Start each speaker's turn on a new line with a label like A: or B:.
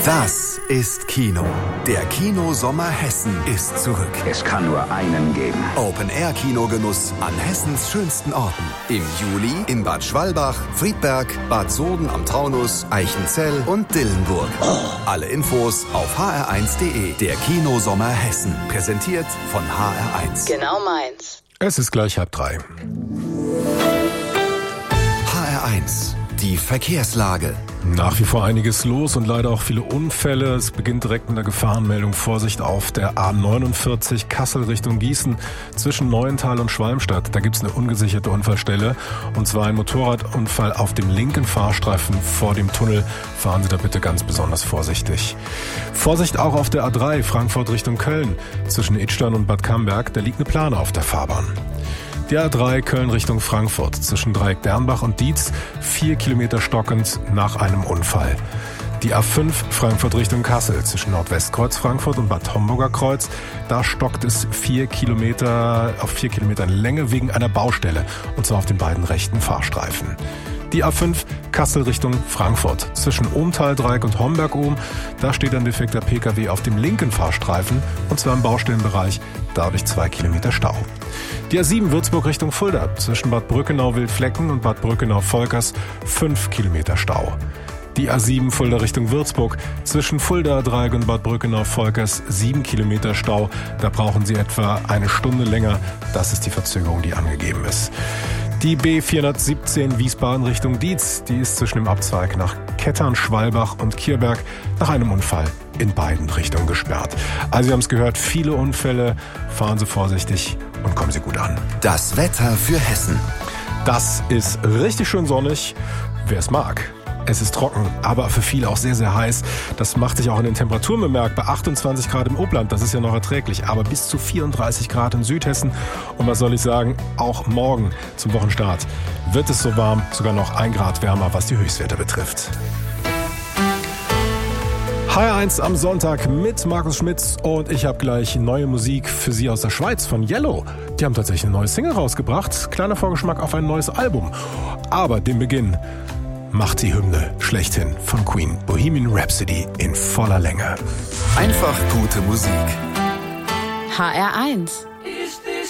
A: Das ist Kino. Der Kinosommer Hessen ist zurück.
B: Es kann nur einen geben.
A: Open-Air-Kinogenuss an Hessens schönsten Orten. Im Juli in Bad Schwalbach, Friedberg, Bad Soden am Taunus, Eichenzell und Dillenburg. Alle Infos auf hr1.de. Der Kinosommer Hessen. Präsentiert von HR1.
C: Genau meins.
D: Es ist gleich 2:30.
A: HR1. Die Verkehrslage.
D: Nach wie vor einiges los und leider auch viele Unfälle. Es beginnt direkt mit der Gefahrenmeldung. Vorsicht auf der A49 Kassel Richtung Gießen zwischen Neuental und Schwalmstadt. Da gibt es eine ungesicherte Unfallstelle und zwar ein Motorradunfall auf dem linken Fahrstreifen vor dem Tunnel. Fahren Sie da bitte ganz besonders vorsichtig. Vorsicht auch auf der A3 Frankfurt Richtung Köln zwischen Idstein und Bad Camberg. Da liegt eine Plane auf der Fahrbahn. Die A3 Köln Richtung Frankfurt zwischen Dreieck Dernbach und Dietz 4 Kilometer stockend nach einem Unfall. Die A5 Frankfurt Richtung Kassel zwischen Nordwestkreuz Frankfurt und Bad Homburger Kreuz. Da stockt es 4 Kilometer auf 4 Kilometern Länge wegen einer Baustelle und zwar auf den beiden rechten Fahrstreifen. Die A5 Kassel Richtung Frankfurt zwischen Ohmtal-Dreieck und Homberg-Ohm. Da steht ein defekter Pkw auf dem linken Fahrstreifen und zwar im Baustellenbereich, dadurch 2 Kilometer Stau. Die A7 Würzburg Richtung Fulda zwischen Bad Brückenau-Wildflecken und Bad Brückenau-Volkers 5 Kilometer Stau. Die A7 Fulda Richtung Würzburg zwischen Fulda-Dreieck und Bad Brückenau-Volkers 7 Kilometer Stau. Da brauchen Sie etwa eine Stunde länger. Das ist die Verzögerung, die angegeben ist. Die B417 Wiesbaden Richtung Dietz, die ist zwischen dem Abzweig nach Kettern, Schwalbach und Kierberg nach einem Unfall in beiden Richtungen gesperrt. Also Sie haben es gehört, viele Unfälle, fahren Sie vorsichtig und kommen Sie gut an.
A: Das Wetter für Hessen.
D: Das ist richtig schön sonnig, wer es mag. Es ist trocken, aber für viele auch sehr, sehr heiß. Das macht sich auch in den Temperaturen bemerkbar. 28 Grad im Obland, das ist ja noch erträglich, aber bis zu 34 Grad in Südhessen. Und was soll ich sagen, auch morgen zum Wochenstart wird es so warm, sogar noch 1 Grad wärmer, was die Höchstwerte betrifft. HR1 am Sonntag mit Markus Schmitz und ich habe gleich neue Musik für Sie aus der Schweiz von Yellow. Die haben tatsächlich eine neue Single rausgebracht, kleiner Vorgeschmack auf ein neues Album. Aber den Beginn macht die Hymne schlechthin von Queen, Bohemian Rhapsody in voller Länge.
A: Einfach gute Musik.
C: HR1.